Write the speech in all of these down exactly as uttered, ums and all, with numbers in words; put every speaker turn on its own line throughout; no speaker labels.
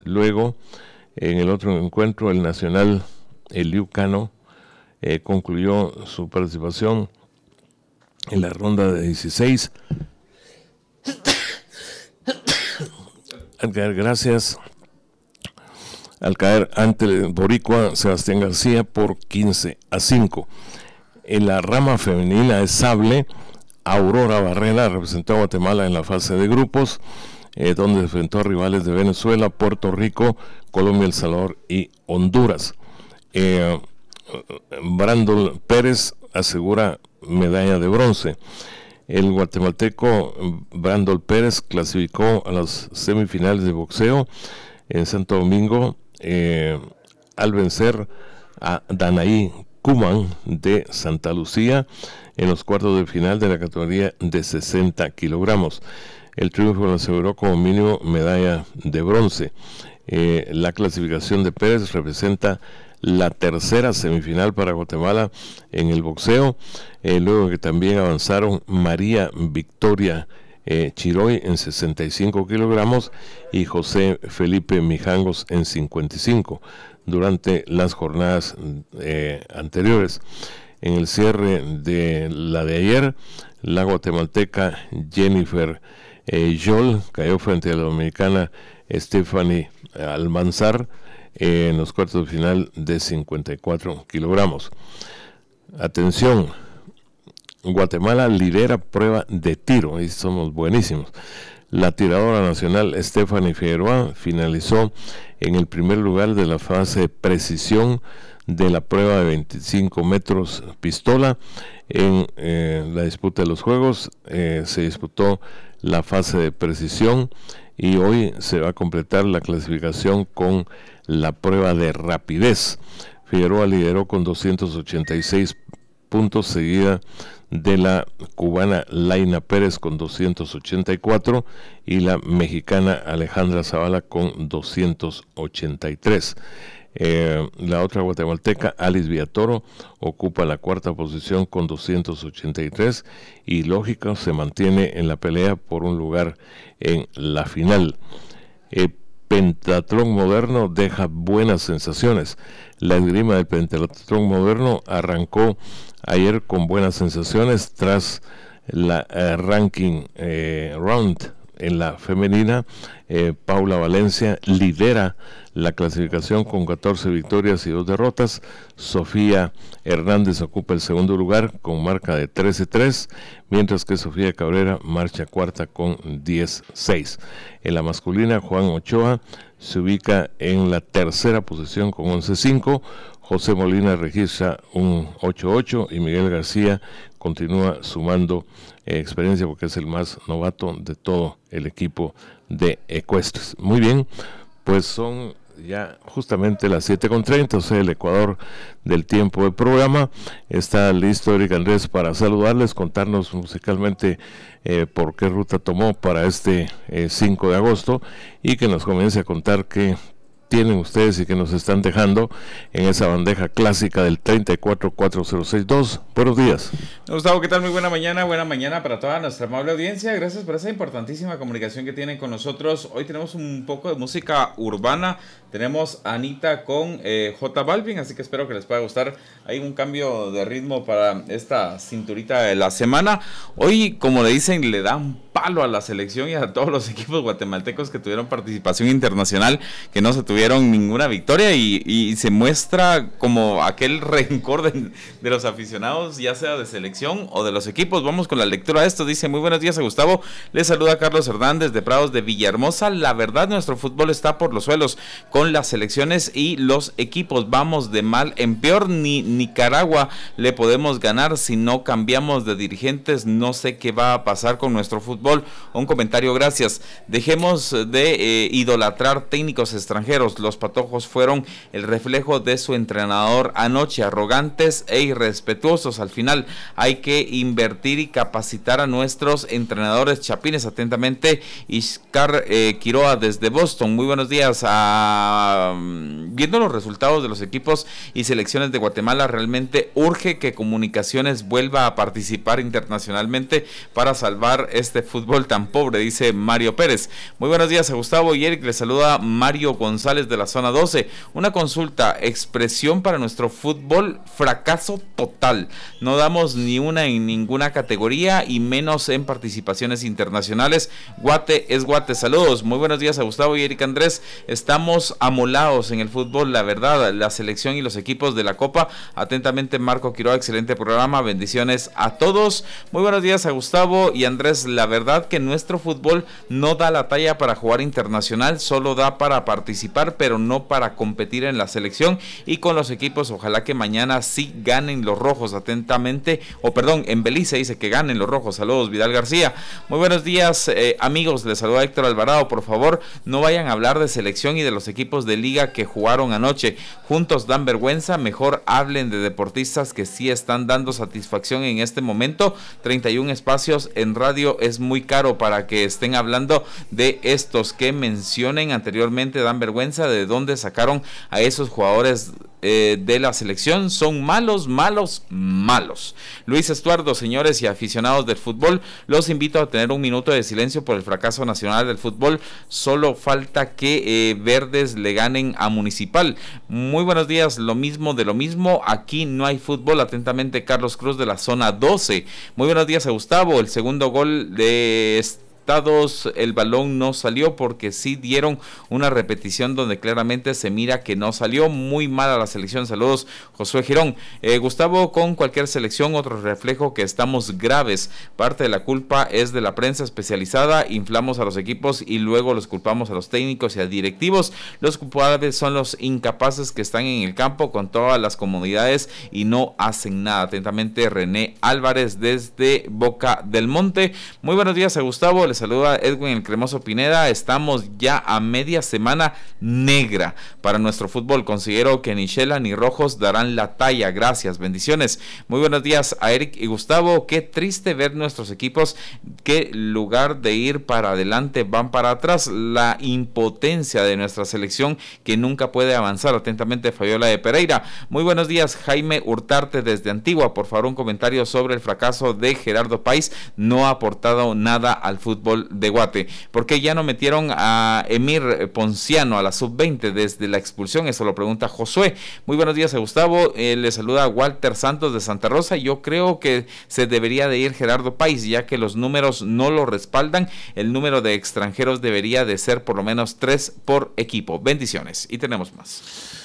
Luego, en el otro encuentro, el Nacional Eliu Cano eh, concluyó su participación en la ronda de dieciséis. Al caer, gracias, al caer ante el boricua Sebastián García por quince a cinco. En la rama femenina de sable, Aurora Barrera representó a Guatemala en la fase de grupos, eh, donde enfrentó a rivales de Venezuela, Puerto Rico, Colombia, El Salvador y Honduras. Eh, Brandon Pérez asegura medalla de bronce. El guatemalteco Brandon Pérez clasificó a las semifinales de boxeo en Santo Domingo eh, al vencer a Danaí Kuman de Santa Lucía en los cuartos de final de la categoría de sesenta kilogramos. El triunfo lo aseguró como mínimo medalla de bronce. Eh, la clasificación de Pérez representa la tercera semifinal para Guatemala en el boxeo, eh, luego que también avanzaron María Victoria eh, Chiroy en sesenta y cinco kilogramos y José Felipe Mijangos en cincuenta y cinco durante las jornadas eh, anteriores. En el cierre de la de ayer, la guatemalteca Jennifer eh, Joel cayó frente a la dominicana Stephanie Almanzar eh, en los cuartos de final de cincuenta y cuatro kilogramos. Atención, Guatemala lidera prueba de tiro y somos buenísimos. La tiradora nacional Stephanie Figueroa finalizó en el primer lugar de la fase de precisión de la prueba de veinticinco metros pistola. En eh, la disputa de los juegos eh, se disputó la fase de precisión y hoy se va a completar la clasificación con la prueba de rapidez. Figueroa lideró con doscientos ochenta y seis puntos, seguida de la cubana Laina Pérez con doscientos ochenta y cuatro y la mexicana Alejandra Zavala con doscientos ochenta y tres. Eh, la otra guatemalteca, Alice Villatoro, ocupa la cuarta posición con doscientos ochenta y tres y lógica se mantiene en la pelea por un lugar en la final. Eh, Pentatlón moderno deja buenas sensaciones. La esgrima del pentatlón moderno arrancó ayer con buenas sensaciones tras la eh, ranking eh, round en la femenina. eh, Paula Valencia lidera la clasificación con catorce victorias y dos derrotas. Sofía Hernández ocupa el segundo lugar con marca de trece tres, mientras que Sofía Cabrera marcha cuarta con diez seis. En la masculina, Juan Ochoa se ubica en la tercera posición con once cinco. José Molina registra un ocho ocho y Miguel García continúa sumando eh, experiencia porque es el más novato de todo el equipo de ecuestres. Muy bien, pues son ya justamente las siete con treinta, o sea, el Ecuador del tiempo del programa. Está listo Eric Andrés para saludarles, contarnos musicalmente eh, por qué ruta tomó para este eh, cinco de agosto y que nos comience a contar qué tienen ustedes y que nos están dejando en esa bandeja clásica del treinta y cuatro cuatro cero seis dos. Buenos días.
Gustavo, ¿qué tal? Muy buena mañana, buena mañana para toda nuestra amable audiencia. Gracias por esa importantísima comunicación que tienen con nosotros. Hoy tenemos un poco de música urbana. Tenemos a Anita con eh, J Balvin, así que espero que les pueda gustar. Hay un cambio de ritmo para esta cinturita de la semana. Hoy, como le dicen, le dan palo a la selección y a todos los equipos guatemaltecos que tuvieron participación internacional, que no se tuvieron ninguna victoria y, y se muestra como aquel rencor de, de los aficionados, ya sea de selección o de los equipos. Vamos con la lectura de esto. Dice: muy buenos días a Gustavo, les saluda Carlos Hernández de Prados de Villahermosa. La verdad, nuestro fútbol está por los suelos con las selecciones y los equipos. Vamos de mal en peor. Ni Nicaragua le podemos ganar si no cambiamos de dirigentes. No sé qué va a pasar con nuestro fútbol. Un comentario, gracias. Dejemos de eh, idolatrar técnicos extranjeros. Los patojos fueron el reflejo de su entrenador anoche, arrogantes e irrespetuosos. Al final hay que invertir y capacitar a nuestros entrenadores chapines. Atentamente, Iscar eh, Quiroa desde Boston. Muy buenos días a um, viendo los resultados de los equipos y selecciones de Guatemala, realmente urge que Comunicaciones vuelva a participar internacionalmente para salvar este fútbol tan pobre, dice Mario Pérez. Muy buenos días a Gustavo y Eric, les saluda Mario González de la zona doce. Una consulta, expresión para nuestro fútbol, fracaso total. No damos ni una en ninguna categoría y menos en participaciones internacionales. Guate es Guate. Saludos, muy buenos días a Gustavo y Eric Andrés. Estamos amolados en el fútbol, la verdad, la selección y los equipos de la Copa. Atentamente, Marco Quiroga, excelente programa, bendiciones a todos. Muy buenos días a Gustavo y Andrés. La verdad que nuestro fútbol no da la talla para jugar internacional, solo da para participar, pero no para competir en la selección y con los equipos. Ojalá que mañana sí ganen los rojos. Atentamente, o perdón, en Belice dice que ganen los rojos. Saludos, Vidal García. Muy buenos días, eh, amigos, les saluda Héctor Alvarado. Por favor, no vayan a hablar de selección y de los equipos de liga que jugaron anoche. Juntos dan vergüenza, mejor hablen de deportistas que sí están dando satisfacción en este momento. treinta y un espacios en radio es muy caro para que estén hablando de estos que mencionen anteriormente. Dan vergüenza de dónde sacaron a esos jugadores eh, de la selección. Son malos, malos, malos. Luis Estuardo, señores y aficionados del fútbol, los invito a tener un minuto de silencio por el fracaso nacional del fútbol. Solo falta que eh, Verdes le ganen a Municipal. Muy buenos días, lo mismo de lo mismo. Aquí no hay fútbol. Atentamente, Carlos Cruz de la zona doce. Muy buenos días a Gustavo. El segundo gol de Estados, el balón no salió porque sí dieron una repetición donde claramente se mira que no salió. Muy mala la selección. Saludos, Josué Girón. eh, Gustavo, con cualquier selección otro reflejo que estamos graves. Parte de la culpa es de la prensa especializada. Inflamos a los equipos y luego los culpamos a los técnicos y a directivos. Los culpables son los incapaces que están en el campo con todas las comodidades y no hacen nada. Atentamente, René Álvarez desde Boca del Monte. Muy buenos días a Gustavo, les saluda Edwin el Cremoso Pineda. Estamos ya a media semana negra para nuestro fútbol. Considero que ni Shela ni Rojos darán la talla. Gracias, bendiciones. Muy buenos días a Eric y Gustavo. Qué triste ver nuestros equipos que en lugar de ir para adelante van para atrás. La impotencia de nuestra selección que nunca puede avanzar. Atentamente, Fabiola de Pereira. Muy buenos días, Jaime Hurtarte desde Antigua. Por favor, un comentario sobre el fracaso de Gerardo Páez. No ha aportado nada al fútbol de Guate. ¿Por qué ya no metieron a Emir Ponciano a la sub veinte desde la expulsión? Eso lo pregunta Josué. Muy buenos días a Gustavo. Eh, le saluda Walter Santos de Santa Rosa. Yo creo que se debería de ir Gerardo Páez, ya que los números no lo respaldan. El número de extranjeros debería de ser por lo menos tres por equipo. Bendiciones. Y tenemos más.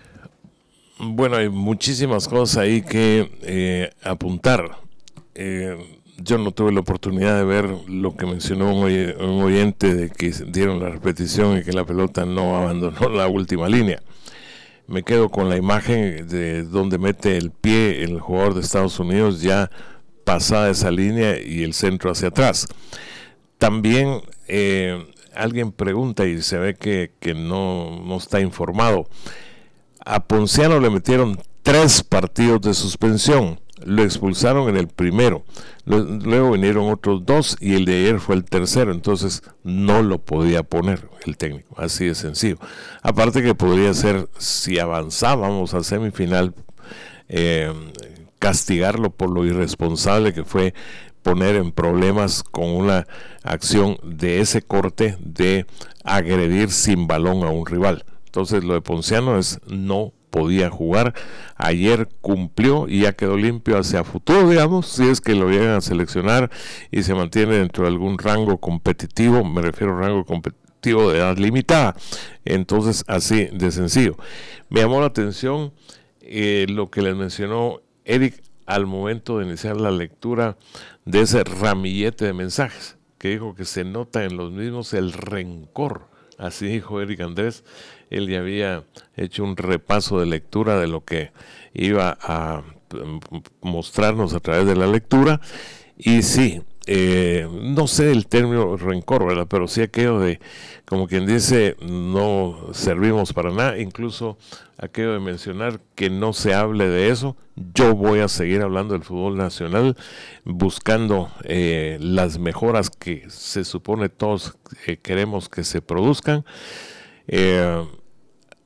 Bueno, hay muchísimas cosas ahí que eh, apuntar. Eh, yo no tuve la oportunidad de ver lo que mencionó un, oy- un oyente de que dieron la repetición y que la pelota no abandonó la última línea. Me quedo con la imagen de donde mete el pie el jugador de Estados Unidos ya pasada esa línea y el centro hacia atrás. También eh, alguien pregunta y se ve que, que no, no está informado. A Ponciano le metieron tres partidos de suspensión. Lo expulsaron en el primero, luego vinieron otros dos y el de ayer fue el tercero, entonces no lo podía poner el técnico, así de sencillo. Aparte que podría ser, si avanzábamos a semifinal, eh, castigarlo por lo irresponsable que fue poner en problemas con una acción de ese corte de agredir sin balón a un rival. Entonces lo de Ponciano es no podía jugar. Ayer cumplió y ya quedó limpio hacia futuro, digamos, si es que lo llegan a seleccionar y se mantiene dentro de algún rango competitivo, me refiero a rango competitivo de edad limitada. Entonces, así de sencillo. Me llamó la atención eh, lo que les mencionó Eric al momento de iniciar la lectura de ese ramillete de mensajes, que dijo que se nota en los mismos el rencor. Así dijo Eric Andrés. Él ya había hecho un repaso de lectura de lo que iba a mostrarnos a través de la lectura. Y sí, eh, no sé el término rencor, ¿verdad? Pero sí aquello de, como quien dice, no servimos para nada. Incluso aquello de mencionar que no se hable de eso. Yo voy a seguir hablando del fútbol nacional, buscando eh, las mejoras que se supone todos eh, queremos que se produzcan. Eh,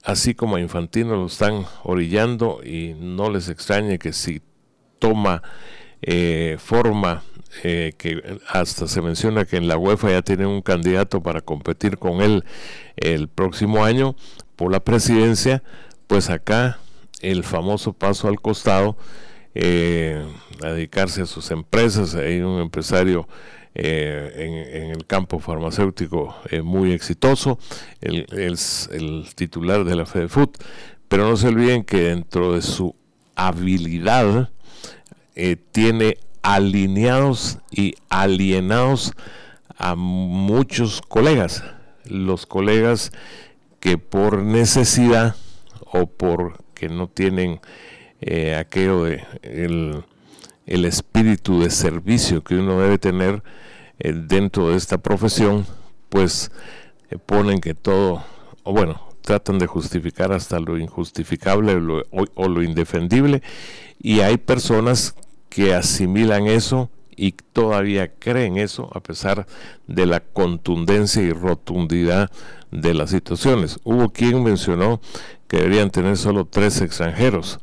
así como a Infantino lo están orillando, y no les extrañe que si toma eh, forma, eh, que hasta se menciona que en la UEFA ya tienen un candidato para competir con él el próximo año por la presidencia, pues acá el famoso paso al costado, eh, a dedicarse a sus empresas. Hay un empresario eh, en, en el campo farmacéutico eh, muy exitoso, el, el, el titular de la FEDEFUT, pero no se olviden que dentro de su habilidad eh, tiene alineados y alienados a muchos colegas, los colegas que por necesidad o porque no tienen eh, aquello de el, el espíritu de servicio que uno debe tener eh, dentro de esta profesión, pues eh, ponen que todo, o bueno, tratan de justificar hasta lo injustificable o lo, o, o lo indefendible, y hay personas que asimilan eso y todavía creen eso a pesar de la contundencia y rotundidad de las situaciones. Hubo quien mencionó que deberían tener solo tres extranjeros.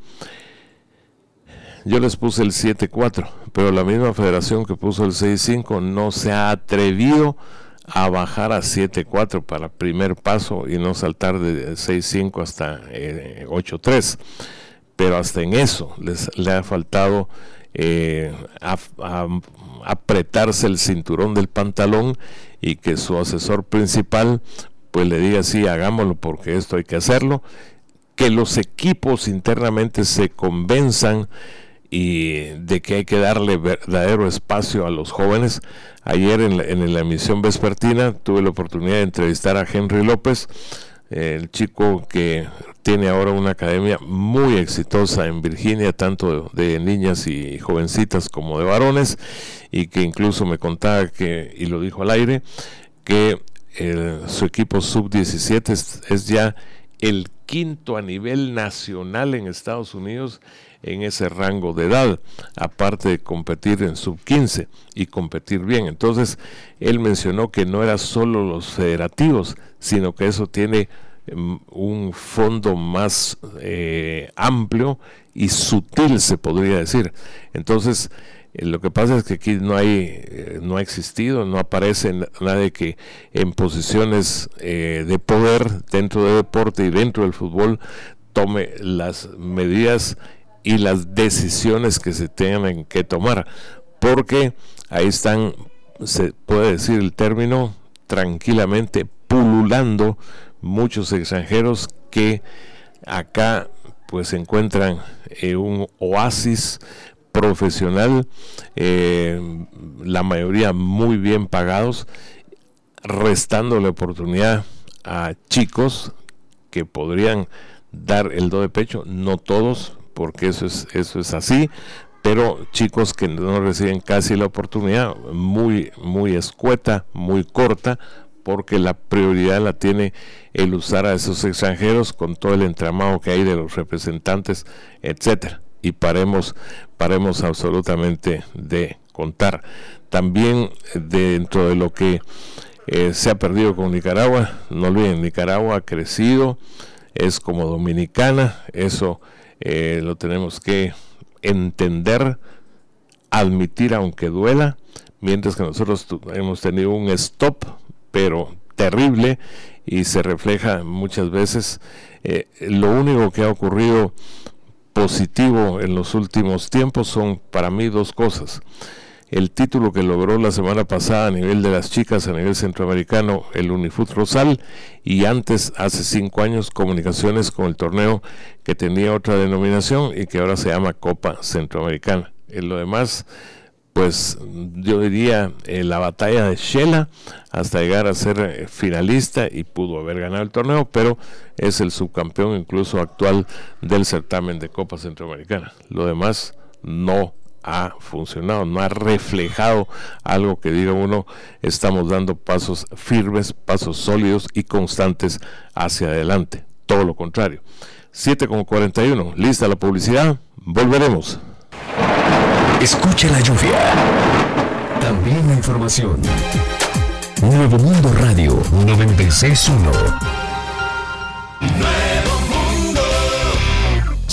Yo les puse el siete cuatro, pero la misma federación que puso el seis cinco no se ha atrevido a bajar a siete cuatro para primer paso y no saltar de seis cinco hasta eh, ocho tres. Pero hasta en eso les le ha faltado eh, a, a, apretarse el cinturón del pantalón y que su asesor principal pues le diga sí, hagámoslo porque esto hay que hacerlo, que los equipos internamente se convenzan y de que hay que darle verdadero espacio a los jóvenes. Ayer en la, en la emisión vespertina tuve la oportunidad de entrevistar a Henry López, el chico que tiene ahora una academia muy exitosa en Virginia, tanto de, de niñas y jovencitas como de varones, y que incluso me contaba que, y lo dijo al aire, que el, su equipo sub diecisiete es, es ya el quinto a nivel nacional en Estados Unidos en ese rango de edad, aparte de competir en sub quince y competir bien. Entonces él mencionó que no era solo los federativos, sino que eso tiene um, un fondo más eh, amplio y sutil, se podría decir. Entonces eh, lo que pasa es que aquí no hay eh, no ha existido, no aparece nadie que en posiciones eh, de poder dentro del deporte y dentro del fútbol tome las medidas y las decisiones que se tengan que tomar, porque ahí están, se puede decir el término, tranquilamente pululando muchos extranjeros que acá pues se encuentran en un oasis profesional, eh, la mayoría muy bien pagados, restando la oportunidad a chicos que podrían dar el do de pecho, no todos, porque eso es eso es así, pero chicos que no reciben casi la oportunidad, muy muy escueta, muy corta, porque la prioridad la tiene el usar a esos extranjeros con todo el entramado que hay de los representantes, etcétera. Y paremos paremos absolutamente de contar. También dentro de lo que eh, se ha perdido con Nicaragua, no olviden, Nicaragua ha crecido, es como Dominicana, eso Eh, lo tenemos que entender, admitir aunque duela, mientras que nosotros tu- hemos tenido un stop, pero terrible, y se refleja muchas veces. Eh, lo único que ha ocurrido positivo en los últimos tiempos son para mí dos cosas: el título que logró la semana pasada a nivel de las chicas, a nivel centroamericano, el Unifut Rosal, y antes, hace cinco años, Comunicaciones con el torneo que tenía otra denominación y que ahora se llama Copa Centroamericana. En lo demás, pues yo diría eh, la batalla de Shela hasta llegar a ser eh, finalista, y pudo haber ganado el torneo, pero es el subcampeón incluso actual del certamen de Copa Centroamericana. Lo demás no ha funcionado, no ha reflejado algo que diga uno, estamos dando pasos firmes, pasos sólidos y constantes hacia adelante. Todo lo contrario. siete con cuarenta y uno, lista la publicidad, volveremos.
Escucha la lluvia, también la información. Nuevo Mundo Radio noventa y seis punto uno.
Nuevo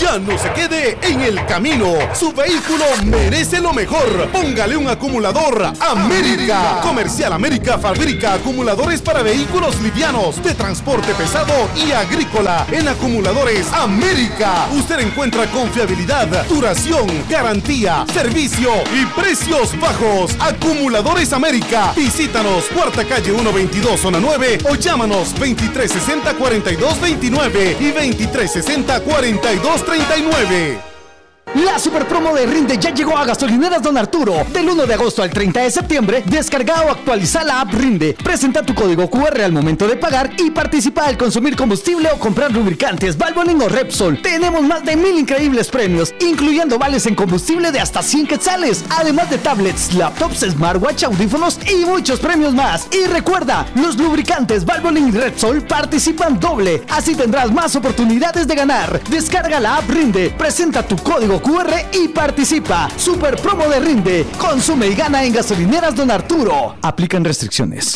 Ya no se quede en el camino. Su vehículo merece lo mejor. Póngale un acumulador América. Comercial América fabrica acumuladores para vehículos livianos, de transporte pesado y agrícola. En Acumuladores América usted encuentra confiabilidad, duración, garantía, servicio y precios bajos. Acumuladores América. Visítanos, Cuarta Calle ciento veintidós, Zona nueve, o llámanos veintitrés sesenta, cuarenta y dos veintinueve y veintitrés sesenta, cuarenta y dos treinta y nueve.
La super promo de Rinde ya llegó a Gasolineras Don Arturo. Del uno de agosto al treinta de septiembre, descarga o actualiza la app Rinde. Presenta tu código cu erre al momento de pagar y participa al consumir combustible o comprar lubricantes, Valvoline o Repsol. Tenemos más de mil increíbles premios, incluyendo vales en combustible de hasta cien quetzales, además de tablets, laptops, smartwatch, audífonos y muchos premios más. Y recuerda, los lubricantes Valvoline y Repsol participan doble, así tendrás más oportunidades de ganar. Descarga la app Rinde, presenta tu código cu erre y participa. Super promo de Rinde. Consume y gana en Gasolineras Don Arturo. Aplican restricciones.